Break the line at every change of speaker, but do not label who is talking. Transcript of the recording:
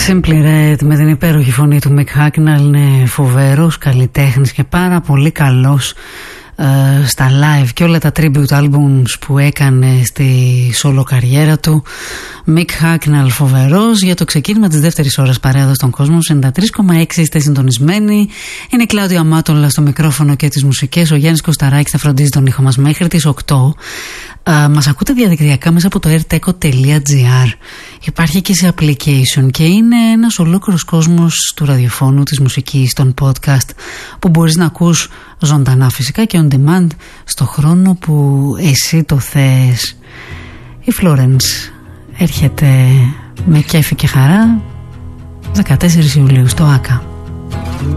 Simply Red με την υπέροχη φωνή του Mick Hucknall, είναι φοβερός καλλιτέχνης και πάρα πολύ καλός στα live και όλα τα tribute albums που έκανε στη solo καριέρα του. Mick Hucknall φοβερός. Για το ξεκίνημα της δεύτερης ώρας παρέα εδώ στον κόσμο 93,6 είστε συντονισμένοι. Είναι η Κλάουδια Μάτολα στο μικρόφωνο και τις μουσικές. Ο Γιάννης Κωσταράκης θα φροντίζει τον ήχο μας μέχρι τις 8. Μας ακούτε διαδικτυακά μέσα από το airteco.gr. Υπάρχει και σε application και είναι ένας ολόκληρος κόσμος του ραδιοφώνου, της μουσικής, των podcast που μπορείς να ακούς ζωντανά φυσικά και on demand στο χρόνο που εσύ το θες. Η Florence έρχεται με κέφι και χαρά 14 Ιουλίου στο ΆΚΑ.